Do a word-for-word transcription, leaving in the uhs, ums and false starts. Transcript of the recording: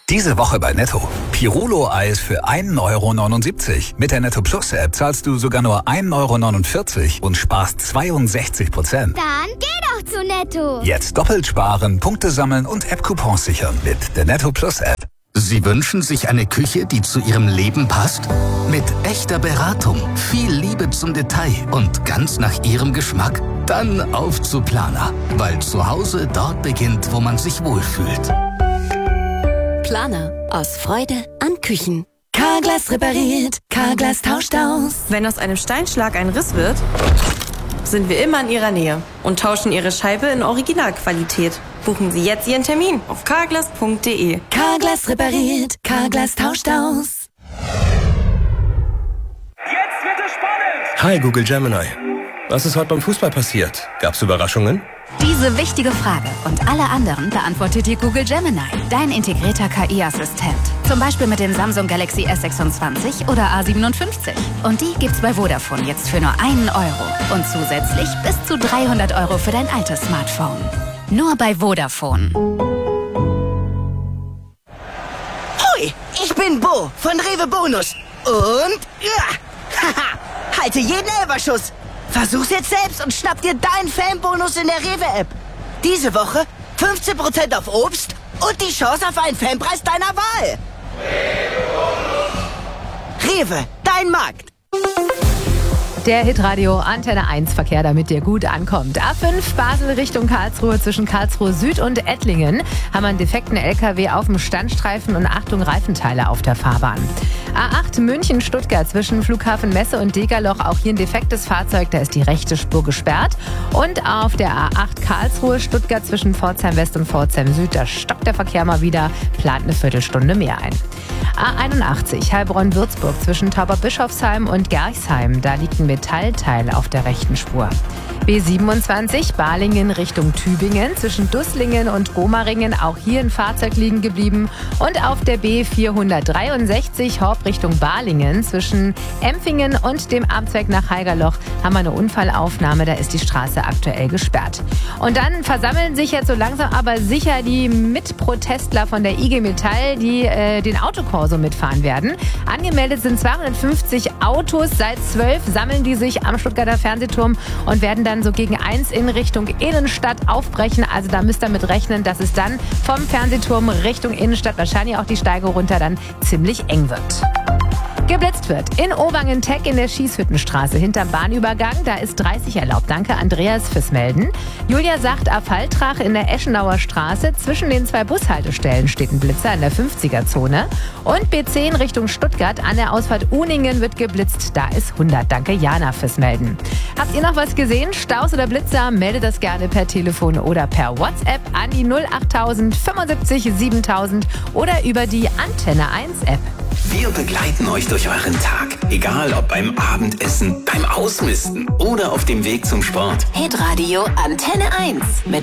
Diese Woche bei Netto. Pirulo-Eis für ein Euro neunundsiebzig. Mit der Netto Plus App zahlst du sogar nur ein Euro neunundvierzig und sparst zweiundsechzig Prozent. Dann geh doch zu Netto. Jetzt doppelt sparen, Punkte sammeln und App-Coupons sichern mit der Netto Plus App. Sie wünschen sich eine Küche, die zu Ihrem Leben passt? Mit echter Beratung, viel Liebe zum Detail und ganz nach Ihrem Geschmack? Dann auf zu Planer, weil zu Hause dort beginnt, wo man sich wohlfühlt. Planer. Aus Freude an Küchen. Carglass repariert, Carglass tauscht aus. Wenn aus einem Steinschlag ein Riss wird, sind wir immer in Ihrer Nähe und tauschen Ihre Scheibe in Originalqualität. Buchen Sie jetzt Ihren Termin auf carglass punkt de. Carglass repariert, Carglass tauscht aus. Jetzt wird es spannend! Hi Google Gemini. Was ist heute beim Fußball passiert? Gab's Überraschungen? Diese wichtige Frage und alle anderen beantwortet dir Google Gemini, dein integrierter K I-Assistent. Zum Beispiel mit dem Samsung Galaxy S sechsundzwanzig oder A siebenundfünfzig. Und die gibt's bei Vodafone jetzt für nur einen Euro. Und zusätzlich bis zu dreihundert Euro für dein altes Smartphone. Nur bei Vodafone. Hoi, ich bin Bo von Rewe Bonus. Und ja, haha, halte jeden Elferschuss. Versuch's jetzt selbst und schnapp dir deinen Fanbonus in der Rewe-App. Diese Woche fünfzehn Prozent auf Obst und die Chance auf einen Fanpreis deiner Wahl. Rewe, dein Markt. Der Hitradio Antenne eins Verkehr, damit der gut ankommt. A fünf Basel Richtung Karlsruhe, zwischen Karlsruhe Süd und Ettlingen haben wir einen defekten L K W auf dem Standstreifen und Achtung Reifenteile auf der Fahrbahn. A acht München Stuttgart zwischen Flughafen Messe und Degerloch, auch hier ein defektes Fahrzeug, da ist die rechte Spur gesperrt. Und auf der A acht Karlsruhe Stuttgart zwischen Pforzheim West und Pforzheim Süd, da stockt der Verkehr mal wieder, plant eine Viertelstunde mehr ein. A einundachtzig Heilbronn-Würzburg zwischen Tauberbischofsheim und Gerchsheim, da liegt ein Metallteil auf der rechten Spur. B siebenundzwanzig Balingen Richtung Tübingen zwischen Dusslingen und Gomaringen, auch hier ein Fahrzeug liegen geblieben. Und auf der B vierhundertdreiundsechzig Horb Richtung Balingen zwischen Empfingen und dem Amtsweg nach Haigerloch haben wir eine Unfallaufnahme, da ist die Straße aktuell gesperrt. Und dann versammeln sich jetzt so langsam aber sicher die Mitprotestler von der I G Metall, die äh, den Autokorso mitfahren werden. Angemeldet sind zweihundertfünfzig Autos, seit zwölf sammeln die sich am Stuttgarter Fernsehturm und werden dann so gegen eins in Richtung Innenstadt aufbrechen. Also da müsst ihr mit rechnen, dass es dann vom Fernsehturm Richtung Innenstadt, wahrscheinlich auch die Steige runter, dann ziemlich eng wird. Geblitzt wird in Owangen-Teck in der Schießhüttenstraße hinterm Bahnübergang. Da ist dreißig erlaubt. Danke, Andreas, fürs Melden. Julia sagt, auf Falltrach in der Eschenauer Straße zwischen den zwei Bushaltestellen steht ein Blitzer in der fünfziger-Zone. Und B zehn Richtung Stuttgart an der Ausfahrt Uningen wird geblitzt. Da ist hundert. Danke, Jana, fürs Melden. Habt ihr noch was gesehen? Staus oder Blitzer? Meldet das gerne per Telefon oder per WhatsApp an die null achttausend fünfundsiebzig siebentausend oder über die Antenne eins App. Wir begleiten euch durch euren Tag. Egal ob beim Abendessen, beim Ausmisten oder auf dem Weg zum Sport. Hitradio Antenne eins mit